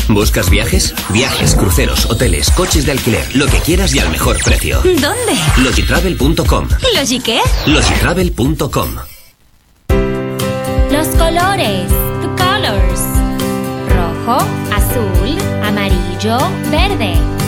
¿Buscas viajes? Viajes, cruceros, hoteles, coches de alquiler, lo que quieras y al mejor precio. ¿Dónde? Logitravel.com. ¿Logi qué? Logitravel.com. Los colores. The colors. Rojo, azul, amarillo, verde.